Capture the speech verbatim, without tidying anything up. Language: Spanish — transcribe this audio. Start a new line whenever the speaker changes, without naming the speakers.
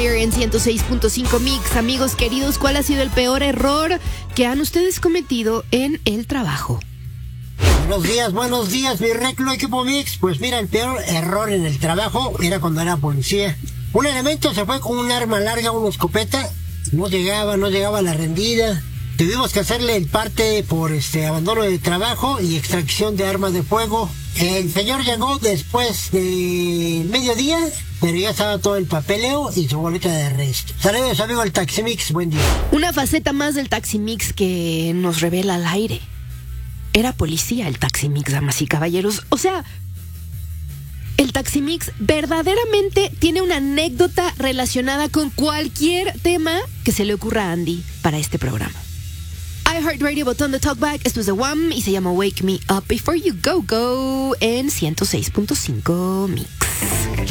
Fire en ciento seis punto cinco Mix. Amigos queridos, ¿cuál ha sido el peor error que han ustedes cometido en el trabajo?
Buenos días, buenos días, mi reclo equipo Mix. Pues mira, el peor error en el trabajo era cuando era policía. Un elemento se fue con un arma larga, una escopeta. No llegaba, no llegaba a la rendida. Tuvimos que hacerle el parte por este abandono de trabajo y extracción de armas de fuego. El señor llegó después de mediodía, pero ya estaba todo el papeleo y su boleta de arresto. Saludos, amigo del Taximix, buen día.
Una faceta más del Taximix que nos revela al aire. Era policía el Taximix, damas y caballeros. O sea, el Taximix verdaderamente tiene una anécdota relacionada con cualquier tema que se le ocurra a Andy para este programa. iHeartRadio, botón de talkback. Esto es The One y se llama Wake Me Up Before You Go Go en ciento seis punto cinco Mix.